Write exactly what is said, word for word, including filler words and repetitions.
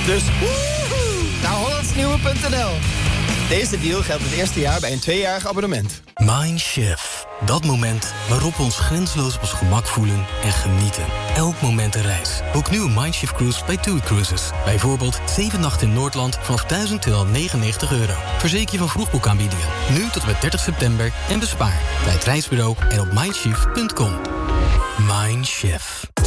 Dus woehoe, naar hollandsnieuwe punt n l. Deze deal geldt het eerste jaar bij een tweejarig abonnement. Mindshift. Dat moment waarop we ons grenzeloos op ons gemak voelen en genieten. Elk moment een reis. Boek nu een Mindshift cruise bij TUI Cruises. Bijvoorbeeld zeven nachten in Noordland vanaf duizend tweehonderdnegenennegentig euro. Verzeker je van vroegboekaanbiedingen. Nu tot en met dertig september en bespaar. Bij het reisbureau en op mindshift punt com. Mindshift.